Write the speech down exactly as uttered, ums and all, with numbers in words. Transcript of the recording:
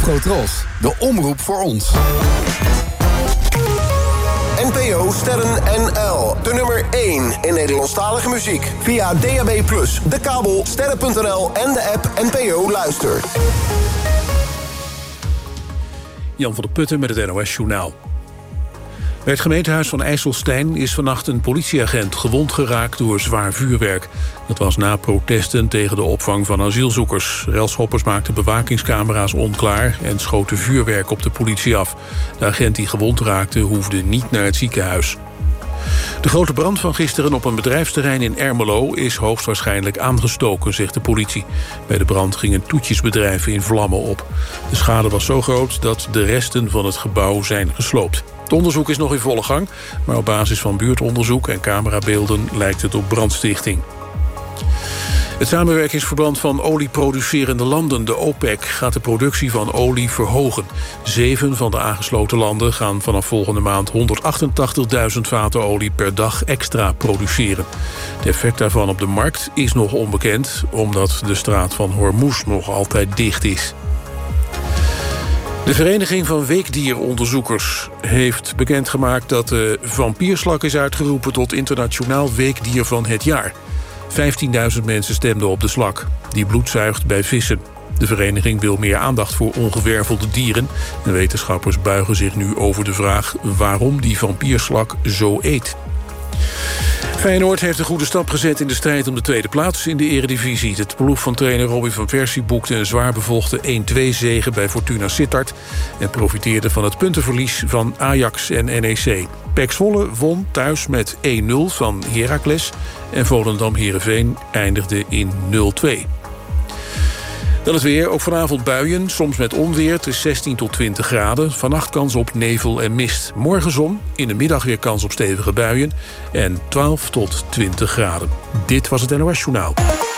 Tros, de omroep voor ons. N P O Sterren N L, de nummer één in Nederlandstalige muziek. Via D A B plus, de kabel, sterren punt n l en de app N P O Luister. Jan van der Putten met het N O S-journaal. Bij het gemeentehuis van IJsselstein is vannacht een politieagent gewond geraakt door zwaar vuurwerk. Dat was na protesten tegen de opvang van asielzoekers. Relschoppers maakten bewakingscamera's onklaar en schoten vuurwerk op de politie af. De agent die gewond raakte hoefde niet naar het ziekenhuis. De grote brand van gisteren op een bedrijfsterrein in Ermelo is hoogstwaarschijnlijk aangestoken, zegt de politie. Bij de brand ging een toetjesbedrijf in vlammen op. De schade was zo groot dat de resten van het gebouw zijn gesloopt. Het onderzoek is nog in volle gang, maar op basis van buurtonderzoek en camerabeelden lijkt het op brandstichting. Het samenwerkingsverband van olieproducerende landen, de OPEC, gaat de productie van olie verhogen. Zeven van de aangesloten landen gaan vanaf volgende maand honderdachtentachtigduizend vaten olie per dag extra produceren. Het effect daarvan op de markt is nog onbekend, omdat de straat van Hormuz nog altijd dicht is. De Vereniging van Weekdieronderzoekers heeft bekendgemaakt dat de vampierslak is uitgeroepen tot internationaal weekdier van het jaar. vijftienduizend mensen stemden op de slak, die bloed zuigt bij vissen. De vereniging wil meer aandacht voor ongewervelde dieren. En wetenschappers buigen zich nu over de vraag waarom die vampierslak zo eet. Feyenoord heeft een goede stap gezet in de strijd om de tweede plaats in de Eredivisie. Het ploeg van trainer Robin van Persie boekte een zwaar bevochten één-twee-zege bij Fortuna Sittard en profiteerde van het puntenverlies van Ajax en N E C. P E C Zwolle won thuis met één nul van Heracles en Volendam-Heerenveen eindigde in nul-twee. Dan het weer, ook vanavond buien, soms met onweer. Het is zestien tot twintig graden. Vannacht kans op nevel en mist. Morgen zon, in de middag weer kans op stevige buien. En twaalf tot twintig graden. Dit was het N O S Journaal.